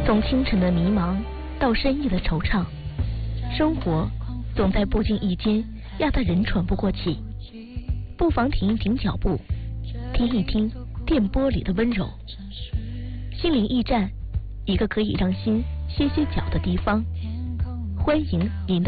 从清晨的迷茫到深夜的惆怅，生活总在不经意间压得人喘不过气。不妨停一停脚步，听一听电波里的温柔。心灵驿站，一个可以让心歇歇脚的地方。欢迎您的